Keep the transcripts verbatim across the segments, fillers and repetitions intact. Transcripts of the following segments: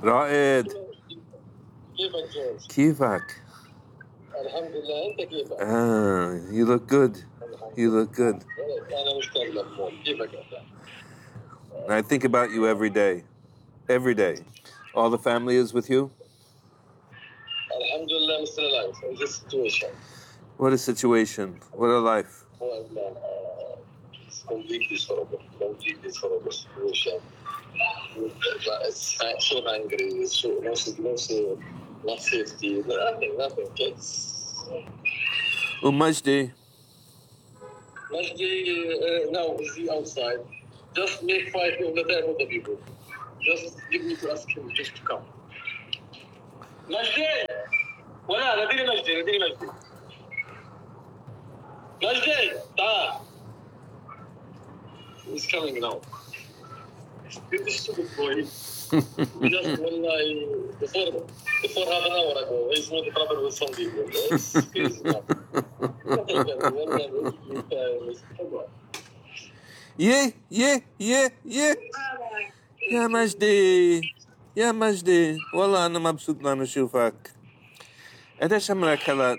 رائد كيفك جورج؟ كيفك؟ الحمد لله، انت كيفك؟ Ah, you look good. You look good. انا مشتاق لك موت. كيفك انت؟ I think about you every day. Every day. All the family is with you? الحمد لله, Mister Life. In this situation. What a situation. What a life. Well, uh, it's completely horrible. Completely horrible situation. It's so angry. So no, no, not safety. Nothing, nothing. It's Umajdi. Majdi uh, now is he outside. Just make five of the time with the people. Just give me to ask him just to come. Majdi! ولا ناديني مجدي ناديني مجدي. مجدي تعال. He's coming now. You're a stupid boy. Just والله before before half an hour ago he's not trouble with some people. It's crazy now. Yeah, yeah, yeah, yeah. يا مجدي يا مجدي والله أنا مبسوط إن أنا أشوفك. أنت إيش عمرك هلا؟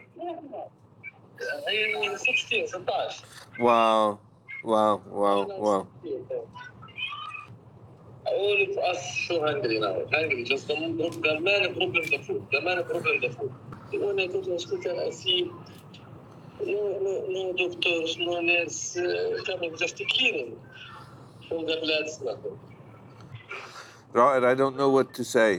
هي ستة ستاشر. واو واو واو واو. All of us so hungry now. Hungry. Just the the main problem the food. The main problem the food. When I go to hospital, I see no no no doctors, no nurse uh, coming just cleaning from the bloods. Nothing. Right, I don't know what to say.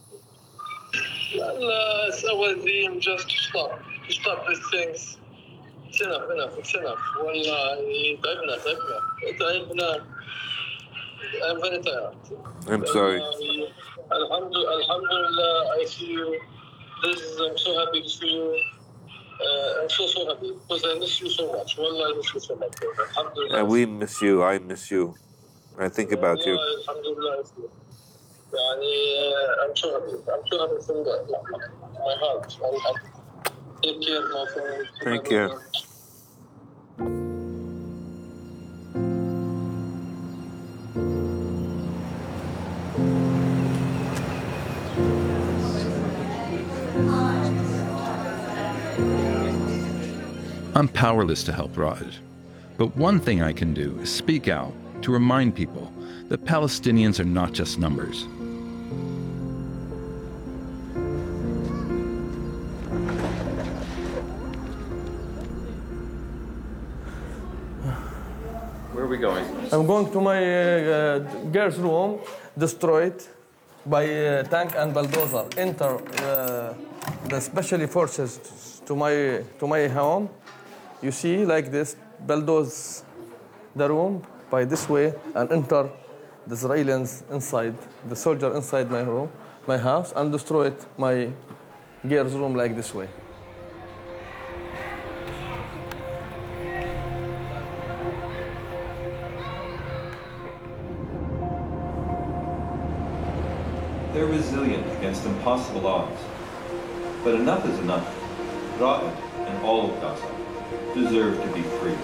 Allah, it's our dream just to stop, to stop these things. It's enough, enough, it's enough. Wallah, تعبنا, تعبنا, تعبنا. I'm very tired. I'm sorry. Alhamdulillah, Alhamdulillah, I see you. This is, I'm so happy to see you. Uh, I'm so, so happy because I miss you so much. Wallah, I miss you so much. Alhamdulillah. Uh, we miss you. I miss you. I think about you. Alhamdulillah. يعني, uh, I'm so happy. I'm so happy from the, my heart. I'm, I'm, take care, my friend. Take care. I'm powerless to help Ra'ed, but one thing I can do is speak out to remind people that Palestinians are not just numbers. Where are we going? I'm going to my uh, girls' room, destroyed by uh, tank and bulldozer. Enter uh, the special forces to my to my home. You see, like this, bulldoze the room by this way and enter the Israelis inside, the soldier inside my room, my house, and destroyed my girls' room like this way. They're resilient against impossible odds. But enough is enough. Ra'ed and all of Gaza deserve to be free.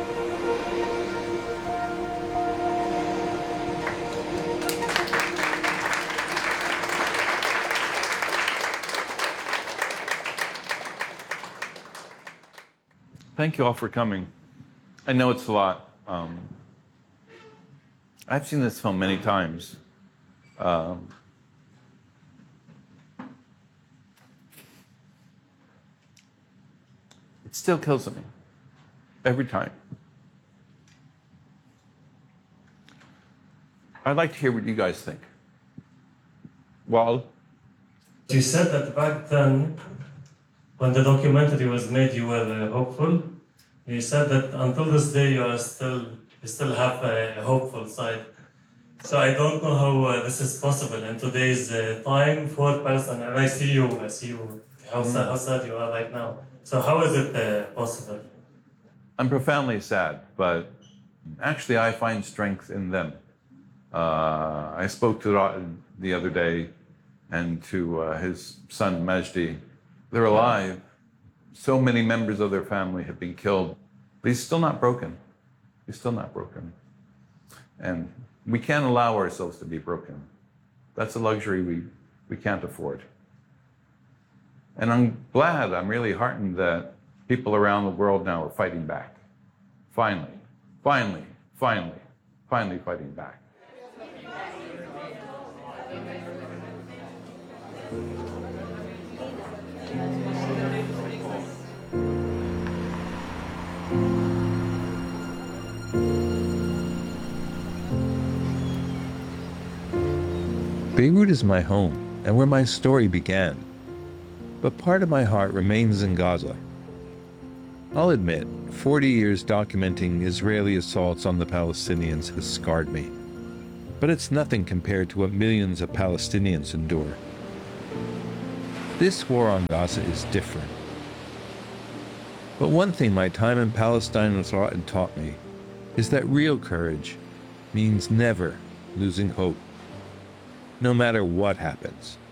Thank you all for coming. I know it's a lot. Um, I've seen this film many times. Um, it still kills me every time. I'd like to hear what you guys think. Wal? You said that back then, when the documentary was made, you were uh, hopeful. You said that until this day, you are still, you still have a hopeful side. So I don't know how uh, this is possible in today's uh, time for Palestine. And I see you, I see you, how, mm. sad, how sad you are right now. So how is it uh, possible? I'm profoundly sad, but actually I find strength in them. Uh, I spoke to Ra'ed the other day and to uh, his son Majdi. They're alive. So many members of their family have been killed, but he's still not broken. He's still not broken. And we can't allow ourselves to be broken. That's a luxury we we can't afford. And I'm glad, I'm really heartened that people around the world now are fighting back. Finally, finally, finally, finally fighting back. Beirut is my home and where my story began. But part of my heart remains in Gaza. I'll admit, forty years documenting Israeli assaults on the Palestinians has scarred me. But it's nothing compared to what millions of Palestinians endure. This war on Gaza is different. But one thing my time in Palestine has taught me is that real courage means never losing hope, no matter what happens.